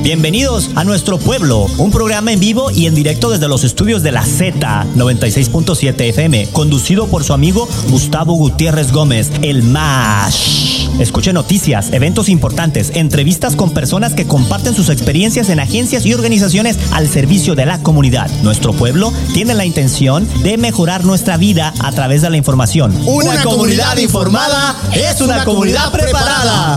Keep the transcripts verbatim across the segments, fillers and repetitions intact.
Bienvenidos a Nuestro Pueblo, un programa en vivo y en directo desde los estudios de la Z noventa y seis punto siete F M, conducido por su amigo Gustavo Gutiérrez Gómez, el Mash. Escuche noticias, eventos importantes, entrevistas con personas que comparten sus experiencias en agencias y organizaciones al servicio de la comunidad. Nuestro Pueblo tiene la intención de mejorar nuestra vida a través de la información. Una, una comunidad informada es una, una comunidad preparada.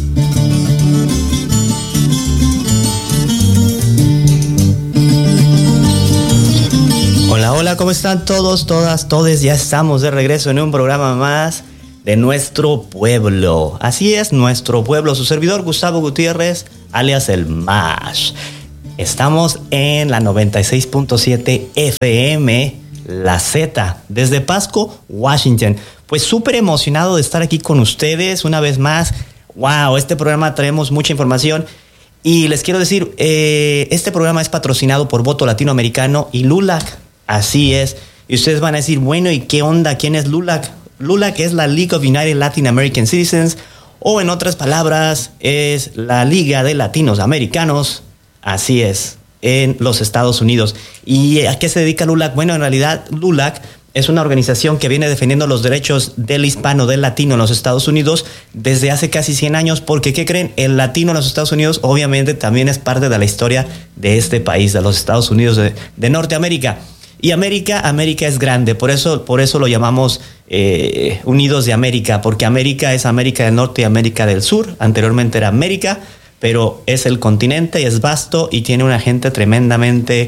Hola, hola, ¿cómo están todos, todas, todes? Ya estamos de regreso en un programa más de Nuestro Pueblo. Así es, Nuestro Pueblo. Su servidor Gustavo Gutiérrez, alias el Mash. Estamos en la noventa y seis punto siete F M, la Z, desde Pasco, Washington. Pues súper emocionado de estar aquí con ustedes una vez más. Wow, este programa traemos mucha información. Y les quiero decir, eh, este programa es patrocinado por Voto Latinoamericano y LULAC. Así es. Y ustedes van a decir, bueno, ¿y qué onda? ¿Quién es LULAC? LULAC es la League of United Latin American Citizens, o en otras palabras, es la Liga de Latinos Americanos. Así es, en los Estados Unidos. ¿Y a qué se dedica LULAC? Bueno, en realidad, LULAC es una organización que viene defendiendo los derechos del hispano, del latino en los Estados Unidos desde hace casi cien años, porque, ¿qué creen? El latino en los Estados Unidos obviamente también es parte de la historia de este país, de los Estados Unidos de, de Norteamérica. Y América, América es grande, por eso, por eso lo llamamos eh, Unidos de América, porque América es América del Norte y América del Sur. Anteriormente era América, pero es el continente y es vasto y tiene una gente tremendamente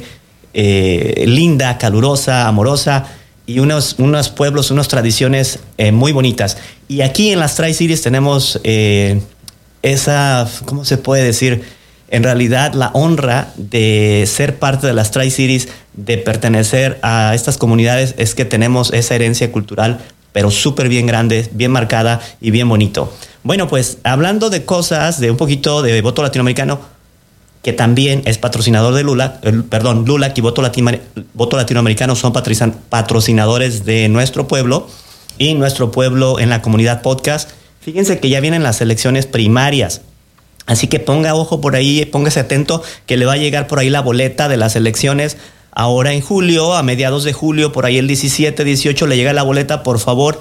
eh, linda, calurosa, amorosa y unos, unos pueblos, unas tradiciones eh, muy bonitas. Y aquí en las Tri-Cities tenemos eh, esa, ¿cómo se puede decir? En realidad, la honra de ser parte de las Tri-Cities, de pertenecer a estas comunidades, es que tenemos esa herencia cultural, pero súper bien grande, bien marcada y bien bonito. Bueno, pues hablando de cosas, de un poquito de Voto Latinoamericano, que también es patrocinador de LULAC, eh, perdón, LULAC y Voto, Latin, Voto Latinoamericano son patrocinadores de Nuestro Pueblo y Nuestro Pueblo en la comunidad podcast. Fíjense que ya vienen las elecciones primarias. Así que ponga ojo por ahí, póngase atento que le va a llegar por ahí la boleta de las elecciones ahora en julio, a mediados de julio, por ahí el diecisiete, dieciocho le llega la boleta, por favor.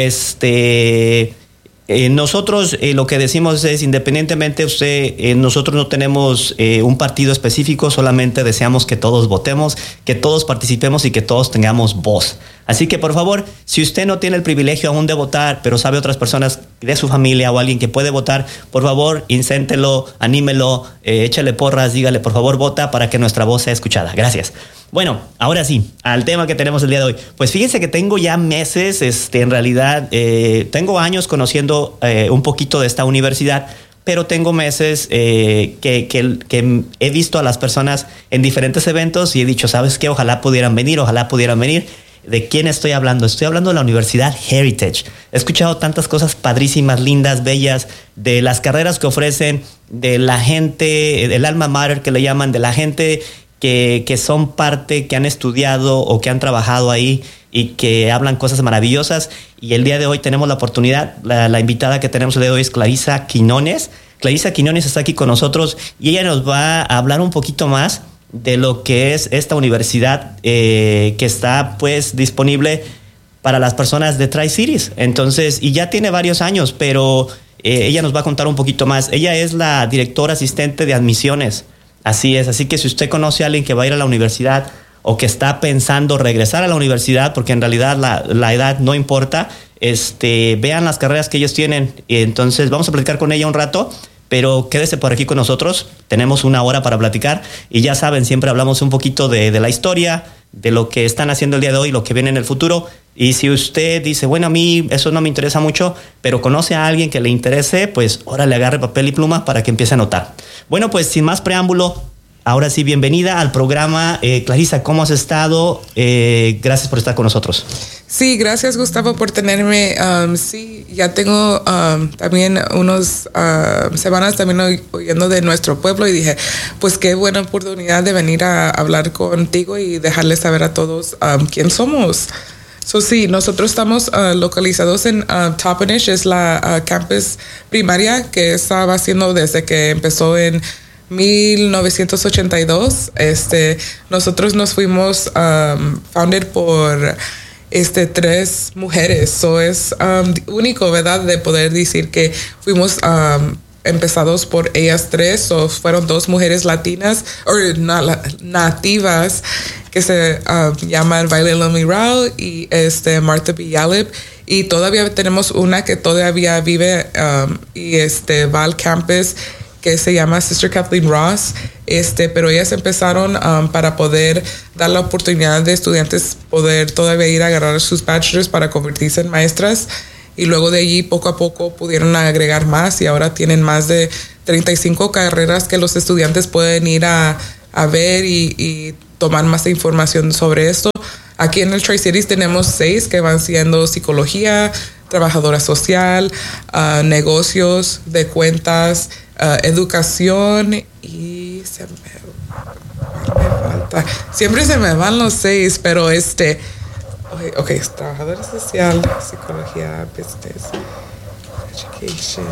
Este, eh, nosotros eh, lo que decimos es, independientemente usted, eh, nosotros no tenemos eh, un partido específico, solamente deseamos que todos votemos, que todos participemos y que todos tengamos voz. Así que, por favor, si usted no tiene el privilegio aún de votar, pero sabe otras personas de su familia o alguien que puede votar, por favor, incéntelo, anímelo, eh, échale porras, dígale, por favor, vota para que nuestra voz sea escuchada. Gracias. Bueno, ahora sí, al tema que tenemos el día de hoy. Pues fíjense que tengo ya meses, este, en realidad, eh, tengo años conociendo eh, un poquito de esta universidad, pero tengo meses eh, que, que, que he visto a las personas en diferentes eventos y he dicho, ¿sabes qué? Ojalá pudieran venir, ojalá pudieran venir. ¿De quién estoy hablando? Estoy hablando de la Universidad Heritage. He escuchado tantas cosas padrísimas, lindas, bellas, de las carreras que ofrecen, de la gente, del alma mater que le llaman, de la gente que, que son parte, que han estudiado o que han trabajado ahí y que hablan cosas maravillosas. Y el día de hoy tenemos la oportunidad, la, la invitada que tenemos el día de hoy es Clarisa Quiñones. Clarisa Quiñones está aquí con nosotros y ella nos va a hablar un poquito más de lo que es esta universidad eh, que está pues disponible para las personas de Tri-Cities. Entonces, y ya tiene varios años, pero eh, ella nos va a contar un poquito más. Ella es la directora asistente de admisiones. Así es, así que si usted conoce a alguien que va a ir a la universidad o que está pensando regresar a la universidad, porque en realidad la, la edad no importa, este, vean las carreras que ellos tienen. Y entonces vamos a platicar con ella un rato. Pero quédese por aquí con nosotros, tenemos una hora para platicar y ya saben, siempre hablamos un poquito de, de la historia, de lo que están haciendo el día de hoy, lo que viene en el futuro. Y si usted dice, bueno, a mí eso no me interesa mucho, pero conoce a alguien que le interese, pues órale, agarre papel y pluma para que empiece a anotar. Bueno, pues sin más preámbulo, ahora sí, bienvenida al programa. Eh, Clarisa, ¿cómo has estado? Eh, gracias por estar con nosotros. Sí, gracias Gustavo por tenerme. Um, sí, ya tengo um, también unos uh, semanas también oyendo de Nuestro Pueblo y dije, pues qué buena oportunidad de venir a hablar contigo y dejarles saber a todos um, quién somos. So, sí, nosotros estamos uh, localizados en uh, Toppenish, es la uh, campus primaria que estaba haciendo desde que empezó en mil novecientos ochenta y dos. Este, nosotros nos fuimos um, founded por este, tres mujeres. So es um, único, ¿verdad? De poder decir que fuimos um, empezados por ellas tres. So fueron dos mujeres latinas o na, nativas que se uh, llaman Violet Lumley Rao y este, Martha B. Yalip. Y todavía tenemos una que todavía vive um, y este, va al campus, que se llama Sister Kathleen Ross, este, pero ellas empezaron um, para poder dar la oportunidad de estudiantes poder todavía ir a agarrar sus bachelors para convertirse en maestras, y luego de allí poco a poco pudieron agregar más y ahora tienen más de treinta y cinco carreras que los estudiantes pueden ir a, a ver y, y tomar más información sobre esto. Aquí en el Tri-Cities tenemos seis que van siendo psicología, trabajadora social, uh, negocios de cuentas, uh, educación y se me, me falta. Siempre se me van los seis, pero este, okay, okay, trabajadora social, psicología, business, education.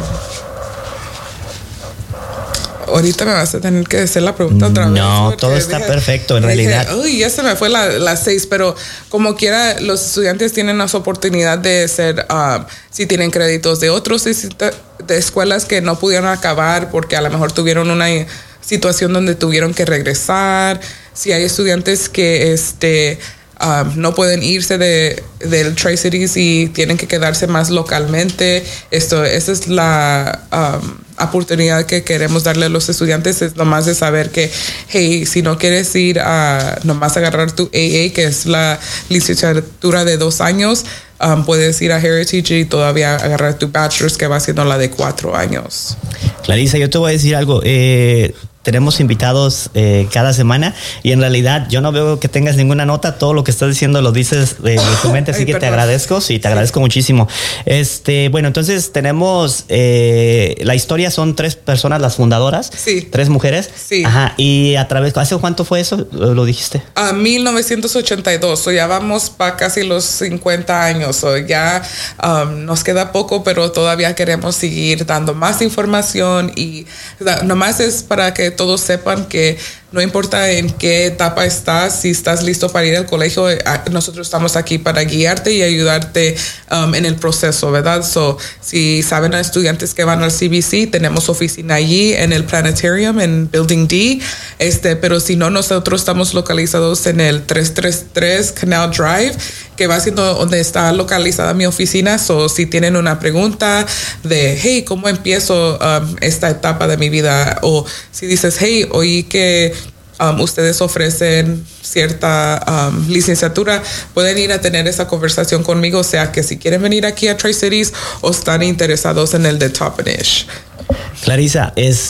Ahorita me vas a tener que hacer la pregunta otra vez. No, todo está dije, perfecto, en dije, realidad. Uy, ya se me fue las la seis, pero como quiera, los estudiantes tienen la oportunidad de ser, um, si tienen créditos de otros de escuelas que no pudieron acabar porque a lo mejor tuvieron una situación donde tuvieron que regresar. Si hay estudiantes que este Um, no pueden irse de, del Tri-Cities y tienen que quedarse más localmente. Esto, esa es la um, oportunidad que queremos darle a los estudiantes, es nomás de saber que, hey, si no quieres ir a nomás agarrar tu A A, que es la licenciatura de dos años, um, puedes ir a Heritage y todavía agarrar tu bachelor's, que va siendo la de cuatro años. Clarisa, yo te voy a decir algo. Eh, tenemos invitados eh, cada semana y en realidad yo no veo que tengas ninguna nota. Todo lo que estás diciendo lo dices de, de tu mente, así Ay, que perdón. te agradezco. Sí, te sí. agradezco muchísimo. Este, bueno, entonces tenemos eh, la historia, son tres personas las fundadoras. Sí. Tres mujeres. Sí. Ajá. Y a través, ¿hace cuánto fue eso? ¿Lo dijiste? A uh, mil novecientos ochenta y dos. So ya vamos para casi los cincuenta años. So ya um, nos queda poco, pero todavía queremos seguir dando más información y da, nomás es para que todos sepan que no importa en qué etapa estás, si estás listo para ir al colegio, nosotros estamos aquí para guiarte y ayudarte um, en el proceso, ¿verdad? So, si saben a estudiantes que van al C B C, tenemos oficina allí en el Planetarium, en Building D, este, pero si no, nosotros estamos localizados en el trescientos treinta y tres Canal Drive, que va siendo donde está localizada mi oficina. So, si tienen una pregunta de, hey, ¿cómo empiezo um, esta etapa de mi vida? O si dices, hey, oí que Um, ustedes ofrecen cierta um, licenciatura, pueden ir a tener esa conversación conmigo, o sea que si quieren venir aquí a Tri-Cities o están interesados en el de Toppenish. Clarisa,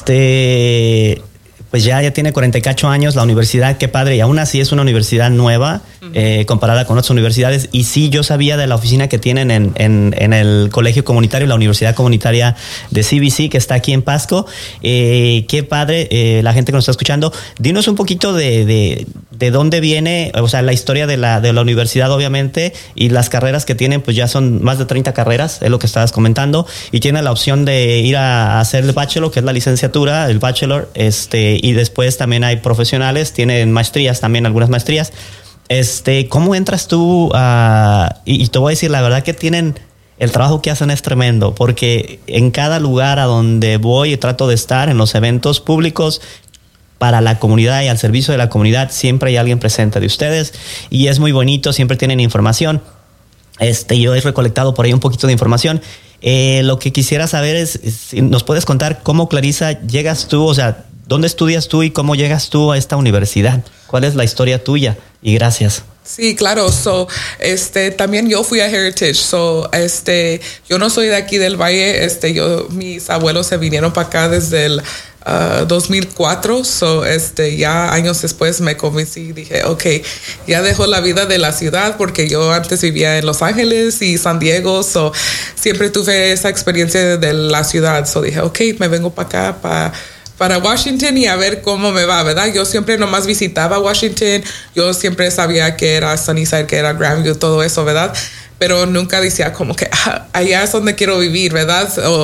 este, pues ya, ya tiene cuarenta y ocho años la universidad, qué padre, y aún así es una universidad nueva, uh-huh. eh, comparada con otras universidades, y sí, yo sabía de la oficina que tienen en, en, en el colegio comunitario, la universidad comunitaria de C B C, que está aquí en Pasco. Eh, qué padre, eh, la gente que nos está escuchando, dinos un poquito de, de, de dónde viene, o sea, la historia de la, de la universidad, obviamente, y las carreras que tienen, pues ya son más de treinta carreras, es lo que estabas comentando, y tienen la opción de ir a, a hacer el bachelor, que es la licenciatura, el bachelor, este, y después también hay profesionales, tienen maestrías, también algunas maestrías. Este, ¿cómo entras tú? Uh, y, y te voy a decir, la verdad que tienen, el trabajo que hacen es tremendo, porque en cada lugar a donde voy y trato de estar, en los eventos públicos, para la comunidad y al servicio de la comunidad, siempre hay alguien presente de ustedes, y es muy bonito, siempre tienen información. Este, yo he recolectado por ahí un poquito de información. Eh, lo que quisiera saber es, si nos puedes contar cómo, Clarisa, llegas tú, o sea, ¿dónde estudias tú y cómo llegas tú a esta universidad? ¿Cuál es la historia tuya? Y gracias. Sí, claro. So, este, también yo fui a Heritage. So, este, yo no soy de aquí del Valle. Este, yo, mis abuelos se vinieron para acá desde el uh, dos mil cuatro. So, este, ya años después me convencí y dije, okay, ya dejo la vida de la ciudad porque yo antes vivía en Los Ángeles y San Diego. So, siempre tuve esa experiencia de la ciudad. So, dije, okay, me vengo para acá para para Washington y a ver cómo me va, ¿verdad? Yo siempre nomás visitaba Washington, yo siempre sabía que era Sunnyside, que era Grandview, todo eso, ¿verdad? Pero nunca decía como que ah, allá es donde quiero vivir, ¿verdad? O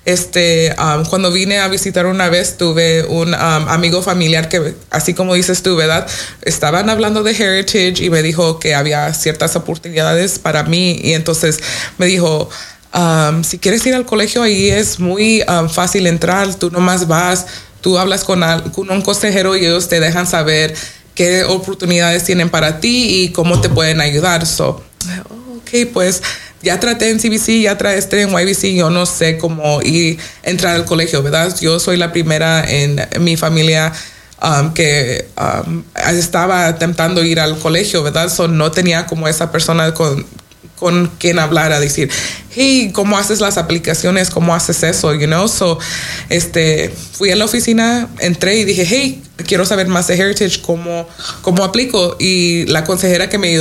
Este, um, cuando vine a visitar una vez, tuve un um, amigo familiar que, así como dices tú, ¿verdad? Estaban hablando de Heritage y me dijo que había ciertas oportunidades para mí. Y entonces me dijo, um, si quieres ir al colegio, ahí es muy um, fácil entrar. Tú nomás vas, tú hablas con, al, con un consejero y ellos te dejan saber qué oportunidades tienen para ti y cómo te pueden ayudar. So, ok, pues ya traté en C B C, ya traté en Y B C, yo no sé cómo ir, entrar al colegio, ¿verdad? Yo soy la primera en mi familia um, que um, estaba intentando ir al colegio, ¿verdad? So, no tenía como esa persona con, con quien hablar, a decir, hey, ¿cómo haces las aplicaciones? ¿Cómo haces eso? You know? So, este, fui a la oficina, entré y dije, hey, quiero saber más de Heritage, ¿cómo, cómo aplico? Y la consejera que me